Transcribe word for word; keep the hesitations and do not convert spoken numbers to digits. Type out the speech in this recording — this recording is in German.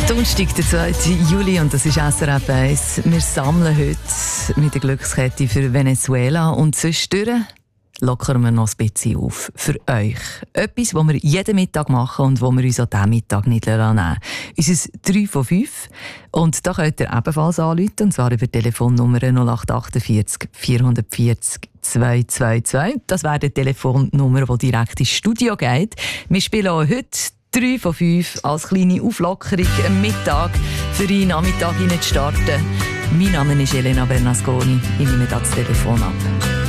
Donnerstag, der zweiten Juli, und das ist S R F eins. Wir sammeln heute mit der Glückskette für Venezuela und zwischendurch lockern wir noch ein bisschen auf für euch. Etwas, was wir jeden Mittag machen und wo wir uns an diesem Mittag nicht nehmen lassen. Unser drei von fünf. Und da könnt ihr ebenfalls anrufen, und zwar über die Telefonnummer null acht achtundvierzig vierhundertvierzig zweihundertzweiundzwanzig. Das wäre die Telefonnummer, die direkt ins Studio geht. Wir spielen auch heute drei von fünf als kleine Auflockerung am Mittag für einen Nachmittag zu starten. Mein Name ist Elena Bernasconi. Ich nehme das Telefon ab.